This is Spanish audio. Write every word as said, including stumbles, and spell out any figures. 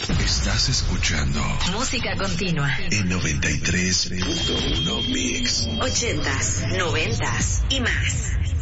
Estás escuchando Música Continua en noventa y tres punto uno Mix. Ochentas, noventas y más.